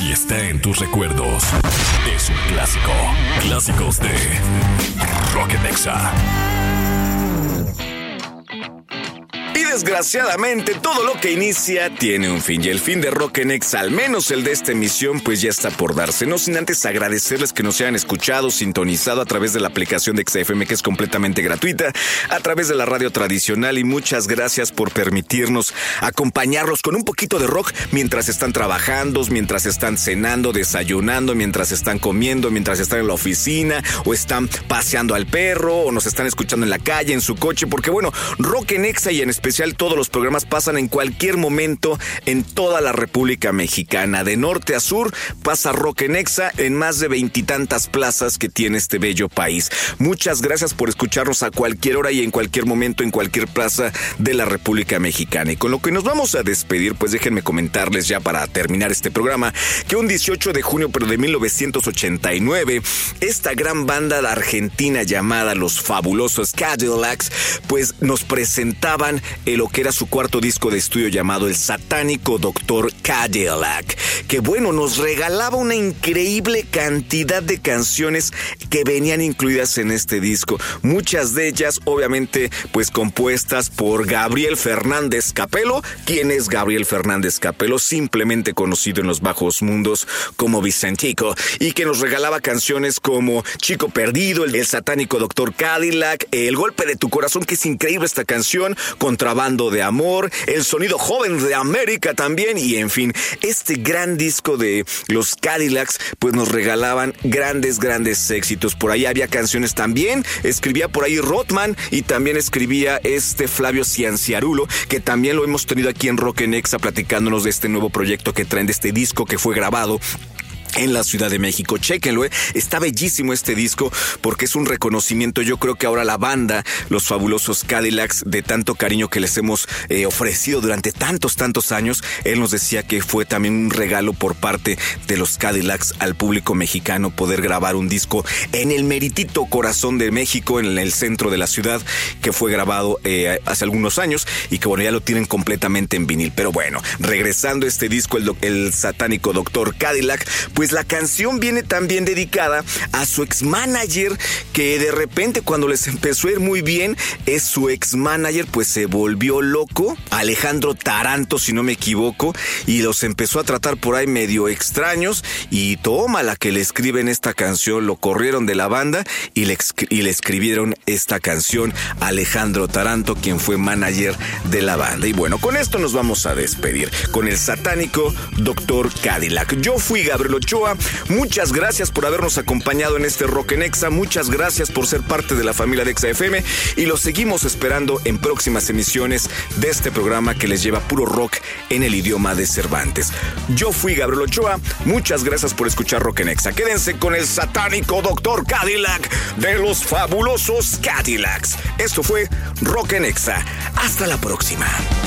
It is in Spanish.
si está en tus recuerdos, es un clásico. Clásicos de Rock Nexa. Y desgraciadamente todo lo que inicia tiene un fin, y el fin de Rock Nexa, al menos el de esta emisión, pues ya está por darse. No sin antes agradecerles que nos hayan escuchado, sintonizado a través de la aplicación de XFM, que es completamente gratuita, a través de la radio tradicional, y muchas gracias por permitirnos acompañarlos con un poquito de rock mientras están trabajando, mientras están cenando, desayunando, mientras están comiendo, mientras están en la oficina, o están paseando al perro, o nos están escuchando en la calle, en su coche, porque bueno, Rock Nexa y en especial todos los programas pasan en cualquier momento en toda la República Mexicana. De norte a sur pasa Rock Nexa en más de 20 y tantas plazas que tiene este bello país. Muchas gracias por escucharnos a cualquier hora y en cualquier momento en cualquier plaza de la República Mexicana. Y con lo que nos vamos a despedir, pues déjenme comentarles ya para terminar este programa que un 18 de junio pero de 1989, esta gran banda argentina llamada Los Fabulosos Cadillacs, pues nos presentaban lo que era su cuarto disco de estudio llamado El Satánico Dr. Cadillac, que bueno, nos regalaba una increíble cantidad de canciones que venían incluidas en este disco, muchas de ellas obviamente pues compuestas por Gabriel Fernández Capelo. ¿Quién es Gabriel Fernández Capelo? Simplemente conocido en los bajos mundos como Vicentico, y que nos regalaba canciones como Chico Perdido, El Satánico Dr. Cadillac, El Golpe de tu Corazón, que es increíble esta canción, Contrabando de Amor, El Sonido Joven de América también, y en fin, este gran disco de los Cadillacs pues nos regalaban grandes éxitos. Por ahí había canciones también, escribía por ahí Rothman, y también escribía Flavio Cianciarulo, que también lo hemos tenido aquí en Rock Nexa platicándonos de este nuevo proyecto que traen, de este disco que fue grabado en la Ciudad de México. Chéquenlo, está bellísimo este disco porque es un reconocimiento, yo creo que ahora la banda, Los Fabulosos Cadillacs, de tanto cariño que les hemos ofrecido durante tantos años, él nos decía que fue también un regalo por parte de los Cadillacs al público mexicano poder grabar un disco en el meritito corazón de México, en el centro de la ciudad, que fue grabado hace algunos años y que bueno, ya lo tienen completamente en vinil. Pero bueno, regresando a este disco, el Satánico Dr. Cadillac, pues la canción viene también dedicada a su ex-manager, que de repente cuando les empezó a ir muy bien, su ex-manager pues se volvió loco, Alejandro Taranto si no me equivoco, y los empezó a tratar por ahí medio extraños, y toma la que le escriben esta canción, lo corrieron de la banda y le escribieron esta canción a Alejandro Taranto, quien fue manager de la banda. Y bueno, con esto nos vamos a despedir con el Satánico Dr. Cadillac. Yo fui Gabriel Ochoa. Muchas gracias por habernos acompañado en este Rock Nexa. Muchas gracias por ser parte de la familia de XFM, y los seguimos esperando en próximas emisiones de este programa que les lleva puro rock en el idioma de Cervantes. Yo fui Gabriel Ochoa. Muchas gracias por escuchar Rock Nexa. Quédense con el Satánico Dr. Cadillac de Los Fabulosos Cadillacs. Esto fue Rock Nexa. Hasta la próxima.